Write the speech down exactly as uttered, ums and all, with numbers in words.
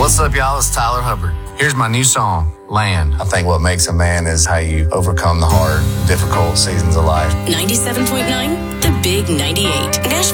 What's up, y'all? It's Tyler Hubbard. Here's my new song, Land. I think what makes a man is how you overcome the hard, difficult seasons of life. ninety-seven point nine, The Big ninety-eight. Nashville.